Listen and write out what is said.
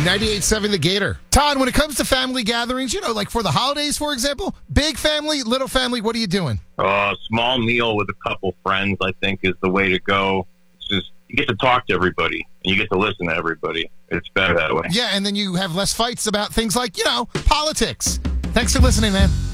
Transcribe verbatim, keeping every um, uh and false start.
ninety-eight point seven The Gator. Todd, when it comes to family gatherings, you know, like for the holidays, for example, big family, little family, what are you doing? Uh, small meal with a couple friends, I think, is the way to go. It's just, you get to talk to everybody, and you get to listen to everybody. It's better that way. Yeah, and then you have less fights about things like, you know, politics. Thanks for listening, man.